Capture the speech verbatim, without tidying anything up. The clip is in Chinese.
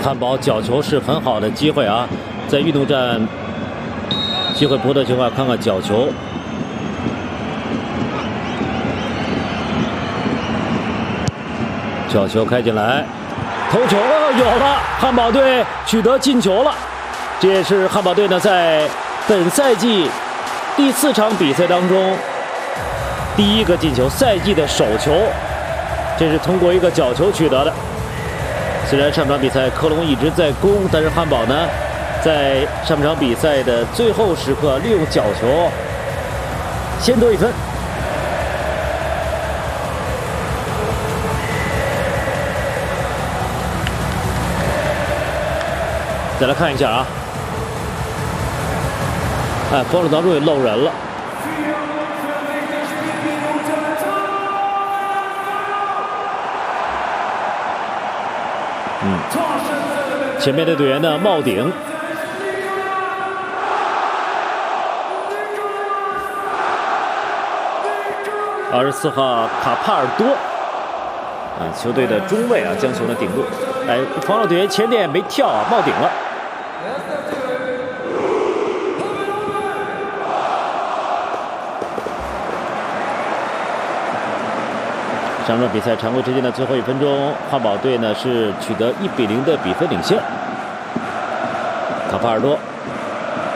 汉堡角球是很好的机会啊，在运动战机会不多的情况下，看看角球。角球开进来，头球有了，汉堡队取得进球了。这也是汉堡队呢在本赛季第四场比赛当中第一个进球，赛季的首球，这是通过一个角球取得的。虽然上场比赛科隆一直在攻，但是汉堡呢，在上场比赛的最后时刻利用角球先得一分。再来看一下啊，哎，防守当中也漏人了。嗯，前面的队员呢冒顶，二十四号卡帕尔多，啊，球队的中卫啊，将球呢顶住，哎，防守队员前点没跳啊，冒顶了。上场比赛常规时间的最后一分钟，汉堡队呢是取得一比零的比分领先。卡帕尔多